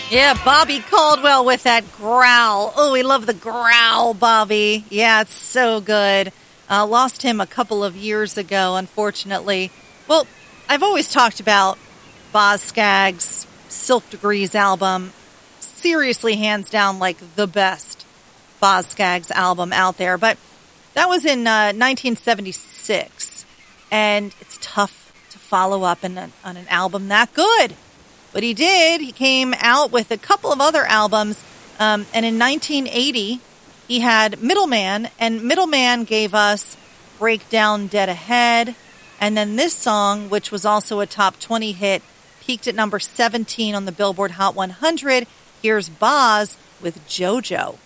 Yeah, Bobby Caldwell with that growl. Oh, we love the growl, Bobby. Yeah, it's so good. Lost him a couple of years ago, unfortunately. Well, I've always talked about Boz Scaggs' Silk Degrees album. Seriously, hands down, like the best Boz Scaggs album out there. But that was in 1976, and it's tough to follow up on an album that good. But he did. He came out with a couple of other albums. And in 1980, he had Middleman. And Middleman gave us Breakdown Dead Ahead. And then this song, which was also a top 20 hit, peaked at number 17 on the Billboard Hot 100. Here's Boz with JoJo.